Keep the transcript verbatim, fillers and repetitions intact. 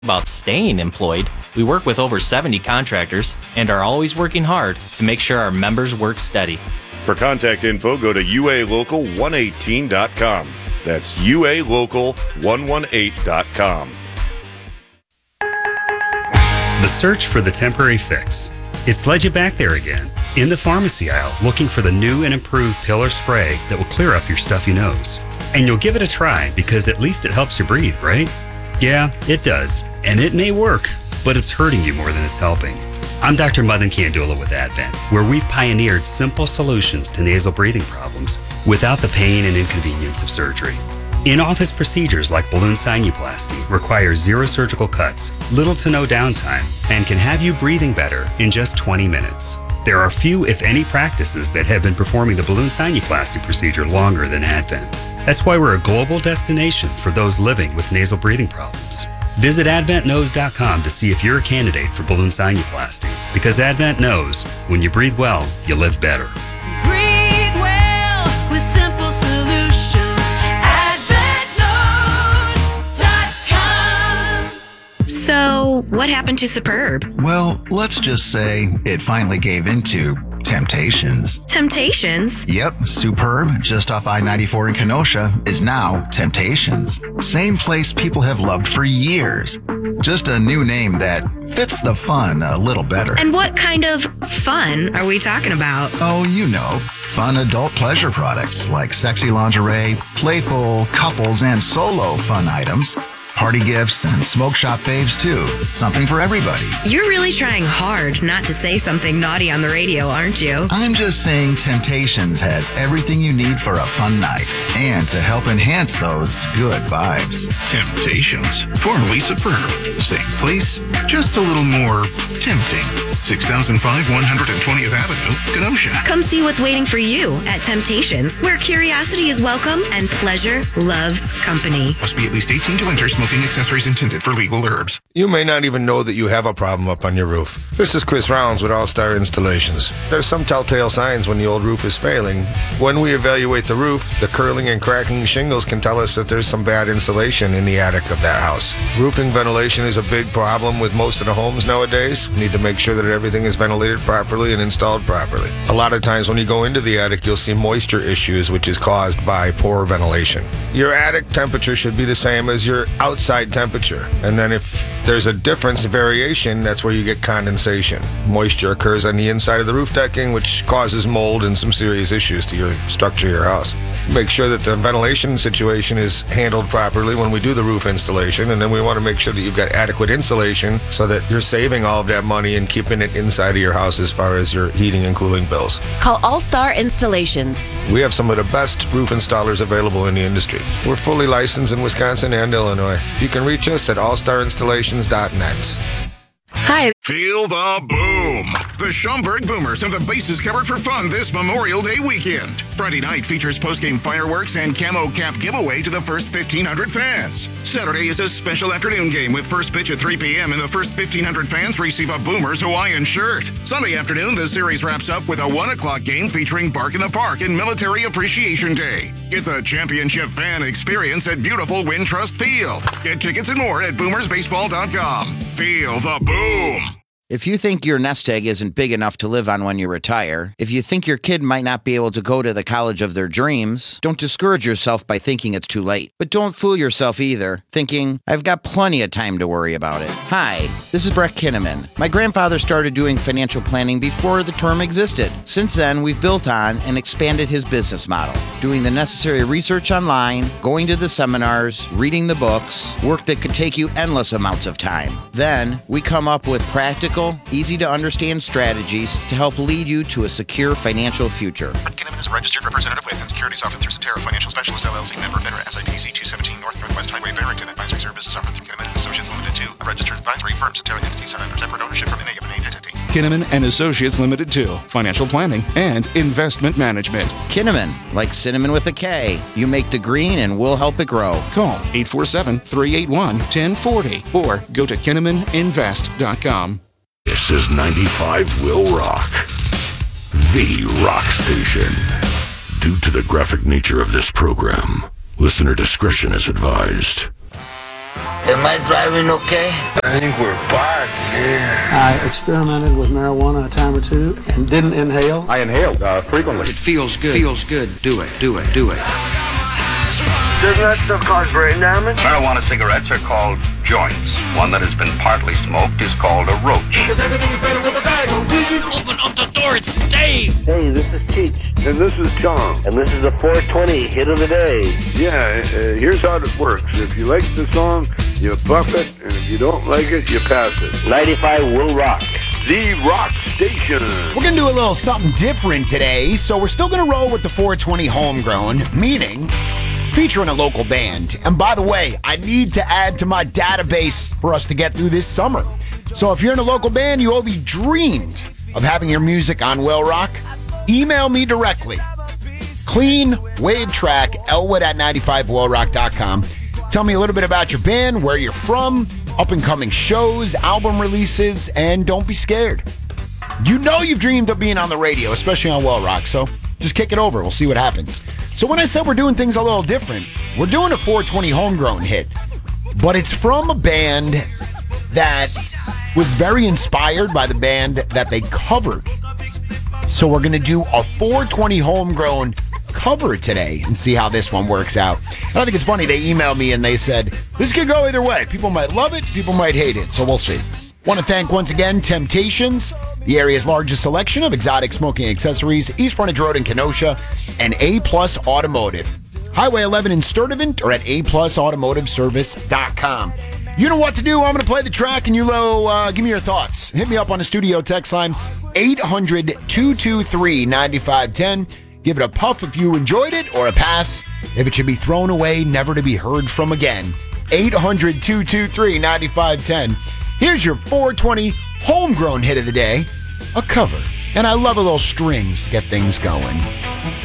About staying employed, we work with over seventy contractors and are always working hard to make sure our members work steady. For contact info, go to U A local one eighteen dot com. That's U A local one eighteen dot com. The search for the temporary fix. It's led you back there again, in the pharmacy aisle, looking for the new and improved pill or spray that will clear up your stuffy nose. And you'll give it a try because at least it helps you breathe, right? Yeah, it does. And it may work, but it's hurting you more than it's helping. I'm Doctor Madan Kandula with Advent, where we've pioneered simple solutions to nasal breathing problems without the pain and inconvenience of surgery. In-office procedures like balloon sinuplasty require zero surgical cuts, little to no downtime, and can have you breathing better in just twenty minutes. There are few, if any, practices that have been performing the balloon sinuplasty procedure longer than Advent. That's why we're a global destination for those living with nasal breathing problems. Visit advent nose dot com to see if you're a candidate for balloon sinuplasty. Because Advent knows, when you breathe well, you live better. Breathe well with simple solutions. advent nose dot com. So, what happened to Superb? Well, let's just say it finally gave into Temptations. Temptations? Yep, Superb, just off I ninety-four in Kenosha, is now Temptations. Same place people have loved for years. Just a new name that fits the fun a little better. And what kind of fun are we talking about? Oh, you know, fun adult pleasure products like sexy lingerie, playful couples and solo fun items. Party gifts and smoke shop faves too. Something for everybody. You're really trying hard not to say something naughty on the radio, aren't you? I'm just saying Temptations has everything you need for a fun night and to help enhance those good vibes. Temptations, formerly Superb. Same place, just a little more tempting. six thousand five, one hundred twentieth Avenue, Kenosha. Come see what's waiting for you at Temptations, where curiosity is welcome and pleasure loves company. Must be at least eighteen to enter. Smoking accessories intended for legal herbs. You may not even know that you have a problem up on your roof. This is Chris Rounds with All Star Installations. There's some telltale signs when the old roof is failing. When we evaluate the roof, the curling and cracking shingles can tell us that there's some bad insulation in the attic of that house. Roofing ventilation is a big problem with most of the homes nowadays. We need to make sure that everything is ventilated properly and installed properly. A lot of times when you go into the attic, you'll see moisture issues, which is caused by poor ventilation. Your attic temperature should be the same as your outside temperature. And then if there's a difference, variation, that's where you get condensation. Moisture occurs on the inside of the roof decking, which causes mold and some serious issues to your structure of your house. Make sure that the ventilation situation is handled properly when we do the roof installation, and then we want to make sure that you've got adequate insulation so that you're saving all of that money and keeping it inside of your house as far as your heating and cooling bills. Call All Star Installations. We have some of the best roof installers available in the industry. We're fully licensed in Wisconsin and Illinois. You can reach us at all star installations dot net. Hi. Feel the boom. The Schaumburg Boomers have the bases covered for fun this Memorial Day weekend. Friday night features postgame fireworks and camo cap giveaway to the first fifteen hundred fans. Saturday is a special afternoon game with first pitch at three p.m. and the first fifteen hundred fans receive a Boomers Hawaiian shirt. Sunday afternoon, the series wraps up with a one o'clock game featuring Bark in the Park and Military Appreciation Day. Get the championship fan experience at beautiful Wintrust Field. Get tickets and more at boomers baseball dot com. Feel the boom. If you think your nest egg isn't big enough to live on when you retire, if you think your kid might not be able to go to the college of their dreams, don't discourage yourself by thinking it's too late. But don't fool yourself either, thinking, I've got plenty of time to worry about it. Hi, this is Brett Kinnaman. My grandfather started doing financial planning before the term existed. Since then, we've built on and expanded his business model, doing the necessary research online, going to the seminars, reading the books, work that could take you endless amounts of time. Then, we come up with practical, easy-to-understand strategies to help lead you to a secure financial future. Brett Kinnaman is a registered representative with and securities offered through Cetera Financial Specialist, L L C, member FINRA, S I P C two seventeen North Northwest Highway, Barrington. Advisory services offered through Kinnaman and Associates Limited two, a registered advisory firm. Cetera entities are under separate ownership from any of an entity. Kinnaman and Associates Limited two, financial planning and investment management. Kinnaman, like cinnamon with a K. You make the green and we'll help it grow. Call eight four seven, three eight one, one zero four zero or go to kinnaman invest dot com. This is ninety-five Will Rock, the rock station. Due to the graphic nature of this program, listener discretion is advised. Am I driving okay? I think we're parked, yeah. I experimented with marijuana a time or two and didn't inhale. I inhaled uh, frequently. It feels good. Feels good. Do it. Do it. Do it. Doesn't that stuff cause brain damage? Marijuana cigarettes are called joints. One that has been partly smoked is called a roach. Because everything's better with a bag of weed. Open up the door, it's Dave. Hey, this is Cheech. And this is Tom. And this is the four twenty hit of the day. Yeah, uh, here's how it works. If you like the song, you buff it, and if you don't like it, you pass it. ninety-five will rock. The Rock Station. We're going to do a little something different today, so we're still going to roll with the four twenty homegrown, meaning featuring a local band. And by the way, I need to add to my database for us to get through this summer. So if you're in a local band, you always dreamed of having your music on Will Rock, email me directly. Clean wave track, elwood at ninety-five will rock dot com. Tell me a little bit about your band, where you're from, up-and-coming shows, album releases, and don't be scared. You know you've dreamed of being on the radio, especially on Will Rock, so just kick it over. We'll see what happens. So when I said we're doing things a little different, we're doing a four twenty homegrown hit, but it's from a band that was very inspired by the band that they covered. So we're going to do a four twenty homegrown cover today and see how this one works out. And I think it's funny, they emailed me and they said, this could go either way. People might love it, people might hate it, so we'll see. Want to thank once again Temptations, the area's largest selection of exotic smoking accessories, East Frontage Road in Kenosha, and A-Plus Automotive. Highway eleven in Sturtevant or at a plus automotive service dot com. You know what to do. I'm going to play the track and you uh, give me your thoughts. Hit me up on the studio text line, eight hundred, two two three, nine five one zero. Give it a puff if you enjoyed it, or a pass if it should be thrown away, never to be heard from again. eight hundred, two two three, nine five one zero. Here's your four twenty homegrown hit of the day, a cover. And I love a little strings to get things going.